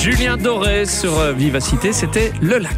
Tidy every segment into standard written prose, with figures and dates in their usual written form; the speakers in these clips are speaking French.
Julien Doré sur Vivacité, c'était Le Lac.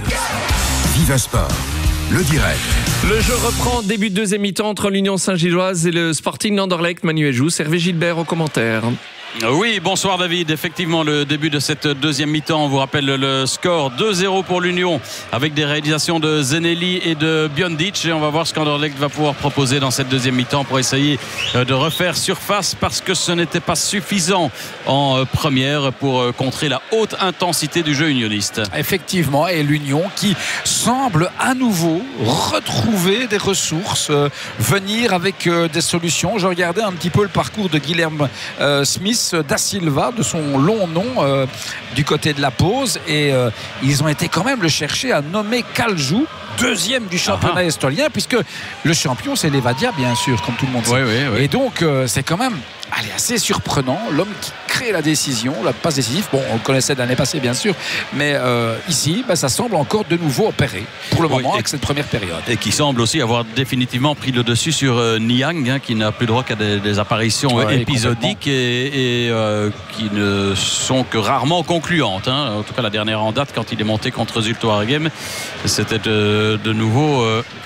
Viva Sport, le direct. Le jeu reprend début de deuxième mi-temps entre l'Union Saint-Gilloise et le Sporting d'Anderlecht. Manuel Jousse, Hervé Gilbert aux commentaires. Oui, bonsoir David. Effectivement, le début de cette deuxième mi-temps, on vous rappelle le score 2-0 pour l'Union avec des réalisations de Zeneli et de Biondic. Et on va voir ce qu'Anderlecht va pouvoir proposer dans cette deuxième mi-temps pour essayer de refaire surface, parce que ce n'était pas suffisant en première pour contrer la haute intensité du jeu unioniste. Effectivement, et l'Union qui semble à nouveau retrouver des ressources, venir avec des solutions. Je regardais un petit peu le parcours de Guilherme Smith da Silva, de son long nom, du côté de la pause, et ils ont été quand même le chercher à nommer Kaljou deuxième du championnat estolien, puisque le champion c'est Levadia, bien sûr, comme tout le monde sait. Oui. Et donc c'est quand même assez surprenant, l'homme qui crée la décision, la passe décisive. Bon, on le connaissait de l'année passée, bien sûr, mais ici ça semble encore de nouveau opérer pour le moment avec cette première période, et qui semble aussi avoir définitivement pris le dessus sur Niang, qui n'a plus droit qu'à des apparitions épisodiques et qui ne sont que rarement concluantes, En tout cas, la dernière en date, quand il est monté contre Zulte Waregem, c'était de nouveau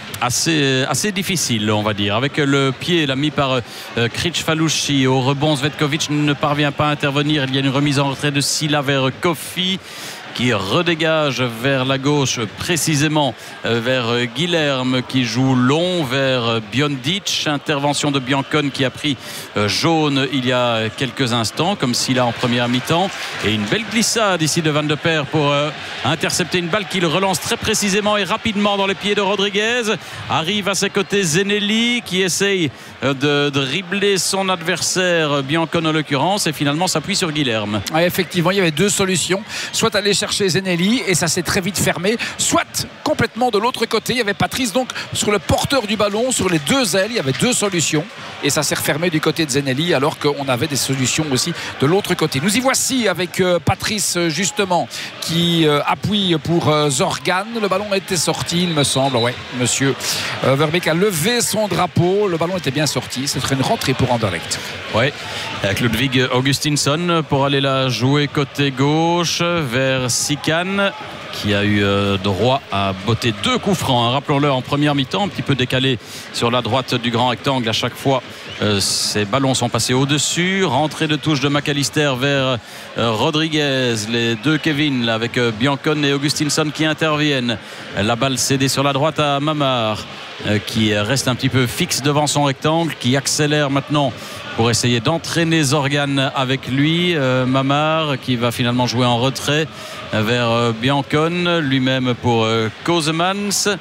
assez difficile, on va dire. Avec le pied, la mis par Kric Falouchi. Au rebond, Zvetkovic ne parvient pas à intervenir. Il y a une remise en retrait de Silla vers Kofi, qui redégage vers la gauche, précisément vers Guilherme, qui joue long vers Biondic. Intervention de Biancone, qui a pris jaune il y a quelques instants, comme s'il a en première mi-temps, et une belle glissade ici de Van de Perre pour intercepter une balle qu'il relance très précisément et rapidement dans les pieds de Rodriguez. Arrive à ses côtés Zeneli, qui essaye de dribbler son adversaire, Biancone en l'occurrence, et finalement s'appuie sur Guilherme. Effectivement, il y avait deux solutions: soit aller chercher Zeneli, et ça s'est très vite fermé, soit complètement de l'autre côté. Il y avait Patrice donc sur le porteur du ballon, sur les deux ailes. Il y avait deux solutions, et ça s'est refermé du côté de Zeneli, alors qu'on avait des solutions aussi de l'autre côté. Nous y voici avec Patrice, justement, qui appuie pour Zorgan. Le ballon a été sorti, il me semble. Monsieur Verbeek a levé son drapeau. Le ballon était bien sorti. Ce serait une rentrée pour Anderlecht. Avec Ludwig Augustinsson pour aller la jouer côté gauche vers Sikan, qui a eu droit à botter deux coups francs, rappelons-le, en première mi-temps, un petit peu décalé sur la droite du grand rectangle. À chaque fois, ces ballons sont passés au-dessus. Rentrée de touche de McAllister vers Rodriguez. Les deux Kevin là, avec Biancone et Augustinsson qui interviennent. La balle cédée sur la droite à Mamar, qui reste un petit peu fixe devant son rectangle, qui accélère maintenant pour essayer d'entraîner Zorgan avec lui. Mamar qui va finalement jouer en retrait vers Biancone, lui-même pour Kozemans,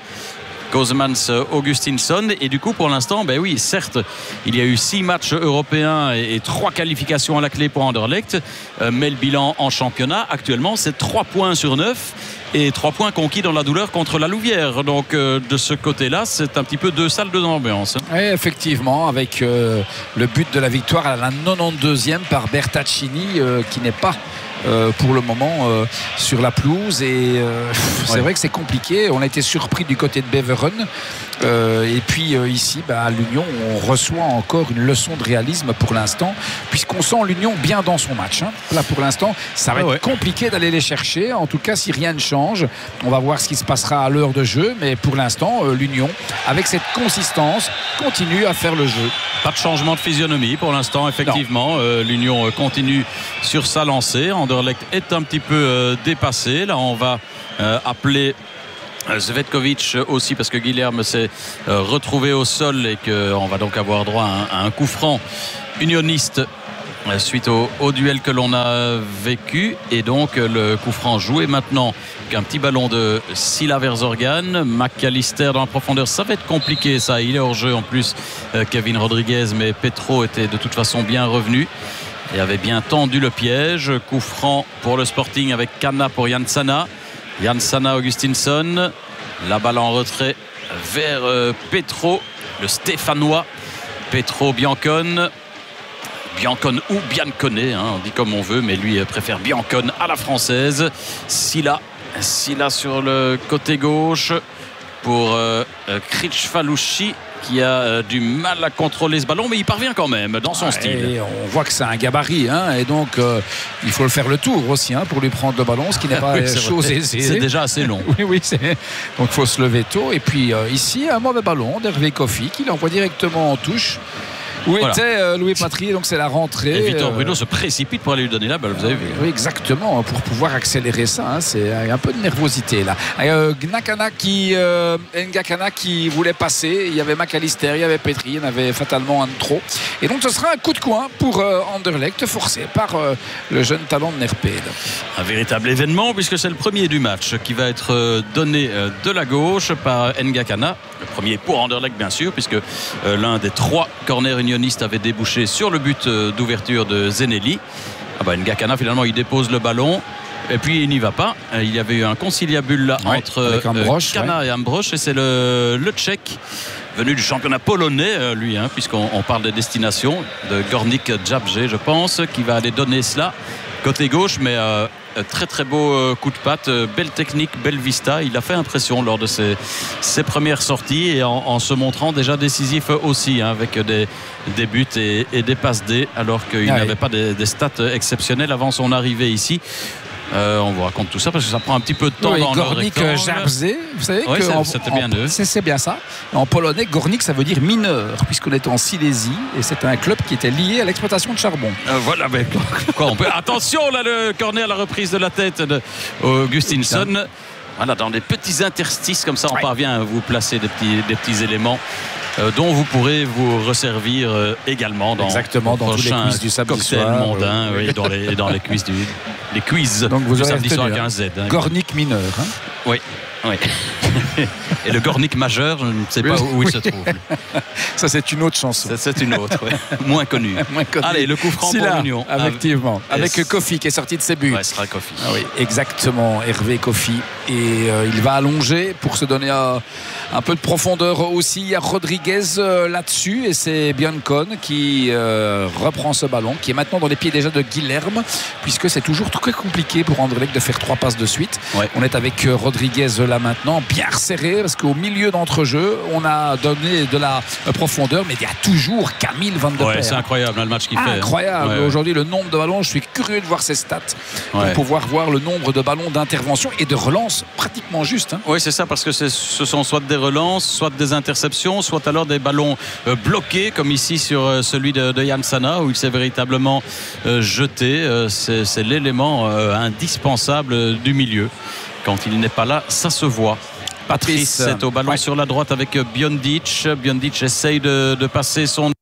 Augustinsson. Et du coup, pour l'instant, certes, il y a eu 6 matchs européens et 3 qualifications à la clé pour Anderlecht, mais le bilan en championnat actuellement, c'est 3 points sur 9 et 3 points conquis dans la douleur contre la Louvière. Donc de ce côté-là, c'est un petit peu deux salles, deux ambiances. Oui, effectivement, avec le but de la victoire à la 92e par Bertaccini, qui n'est pas pour le moment sur la pelouse, et c'est vrai que c'est compliqué. On a été surpris du côté de Beveren, et puis ici à l'Union, on reçoit encore une leçon de réalisme pour l'instant, puisqu'on sent l'Union bien dans son match. Là pour l'instant, ça va être compliqué d'aller les chercher, en tout cas si rien ne change. On va voir ce qui se passera à l'heure de jeu, mais pour l'instant l'Union, avec cette consistance, continue à faire le jeu. Pas de changement de physionomie pour l'instant, effectivement. L'Union continue sur sa lancée. Anderlecht est un petit peu dépassé. Là, on va appeler Zvetkovic aussi, parce que Guilherme s'est retrouvé au sol et qu'on va donc avoir droit à un coup franc unioniste suite au duel que l'on a vécu. Et donc le coup franc joué maintenant, un petit ballon de Silla vers Zorgan. McAllister dans la profondeur, ça va être compliqué ça, il est hors jeu en plus, Kevin Rodriguez, mais Petro était de toute façon bien revenu et avait bien tendu le piège. Coup franc pour le Sporting avec Kana pour Jansana, Augustinsson, la balle en retrait vers Petro, le Stéphanois. Petro, Biancone ou Biancone, on dit comme on veut, mais lui préfère Biancone à la française. Silla sur le côté gauche pour Kric Falouchi, qui a du mal à contrôler ce ballon, mais il parvient quand même dans son style. Et on voit que c'est un gabarit, hein, et donc il faut le faire le tour aussi, hein, pour lui prendre le ballon, ce qui n'est pas chose aisée. C'est déjà assez long. Oui, donc il faut se lever tôt. Et puis ici, un mauvais ballon d'Hervé Kofi qui l'envoie directement en touche. Où était Louis Patry, donc c'est la rentrée. Et Victor Bruno se précipite pour aller lui donner la balle, vous avez vu. Oui, exactement, pour pouvoir accélérer ça, hein, c'est un peu de nervosité là. Ngakana qui voulait passer, il y avait McAllister, il y avait Petry, il y en avait fatalement un de trop. Et donc ce sera un coup de coin pour Anderlecht, forcé par le jeune talent de Nerpede. Un véritable événement, puisque c'est le premier du match qui va être donné de la gauche par Ngakana. Le premier pour Anderlecht, bien sûr, puisque l'un des 3 corners unionistes avait débouché sur le but d'ouverture de Zenelli. Ngakana, finalement, il dépose le ballon. Et puis il n'y va pas. Il y avait eu un conciliabule là, entre Kana et Ambrosch. Et c'est le Tchèque venu du championnat polonais, lui, hein, puisqu'on parle des destinations, de Gornik Djabje, je pense, qui va aller donner cela côté gauche. Mais très très beau coup de patte, belle technique, belle vista. Il a fait impression lors de ses premières sorties et en se montrant déjà décisif aussi, hein, avec des buts et des passes D, alors qu'il n'avait pas des stats exceptionnelles avant son arrivée ici. On vous raconte tout ça parce que ça prend un petit peu de temps dans le rectangle. Djabze, vous savez que c'était bien eux. C'est bien ça. En polonais, Gornik, ça veut dire mineur, puisqu'on est en Silésie et c'est un club qui était lié à l'exploitation de charbon. Attention là, le corner à la reprise de la tête d'Augustinsson. Voilà, dans des petits interstices comme ça, on parvient à vous placer des petits éléments dont vous pourrez vous resservir également dans tous les quiz du samedi soir, mondain, dans les quiz les quiz donc vous du aurez samedi soir avec un Z. Hein, Gornik mineur. Hein. Oui. Et le Gornik majeur, je ne sais pas où il se trouve. Ça, c'est une autre chanson. C'est une autre, moins connue. Allez, le coup franc pour l'Union. Effectivement, avec Kofi qui est sorti de ses buts. Ouais, ce sera Kofi. Oui, exactement, Hervé Kofi. Et il va allonger pour se donner un peu de profondeur aussi. Il y a Rodriguez là-dessus et c'est Biancon qui reprend ce ballon, qui est maintenant dans les pieds déjà de Guilherme, puisque c'est toujours très compliqué pour Anderlecht de faire 3 passes de suite. Ouais. On est avec Rodriguez là maintenant, bien resserré, parce qu'au milieu d'entrejeu, on a donné de la profondeur, mais il y a toujours Camille Van de Perre. C'est incroyable le match qu'il fait. Incroyable. Aujourd'hui, le nombre de ballons, je suis curieux de voir ses stats pour pouvoir voir le nombre de ballons d'intervention et de relance pratiquement juste. Hein. Oui, c'est ça, parce que ce sont soit des relances, soit des interceptions, soit alors des ballons bloqués, comme ici sur celui de Yann Sana, où il s'est véritablement jeté. C'est l'élément indispensable du milieu. Quand il n'est pas là, ça se voit. Patrice est au ballon sur la droite avec Biondic. Biondic essaye de passer son